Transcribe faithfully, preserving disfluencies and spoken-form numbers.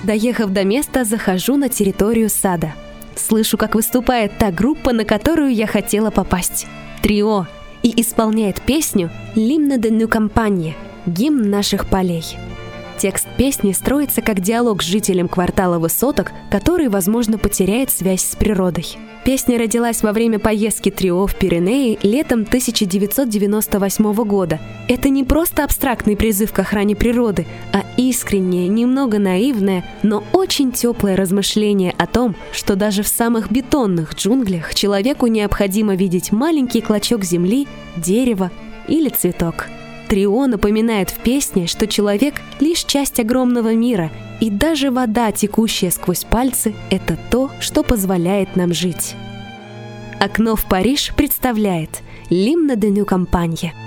Доехав до места, захожу на территорию сада. Слышу, как выступает та группа, на которую я хотела попасть. Трио. И исполняет песню «L'Hymne de nos campagnes» — гимн наших полей. Текст песни строится как диалог с жителем квартала высоток, который, возможно, потеряет связь с природой. Песня родилась во время поездки трио в Пиренеи летом тысяча девятьсот девяносто восьмого года. Это не просто абстрактный призыв к охране природы, а искреннее, немного наивное, но очень теплое размышление о том, что даже в самых бетонных джунглях человеку необходимо видеть маленький клочок земли, дерево или цветок. Трио напоминает в песне, что человек — лишь часть огромного мира, и даже вода, текущая сквозь пальцы, — это то, что позволяет нам жить. «Окно в Париж» представляет «L'Hymne de nos campagnes».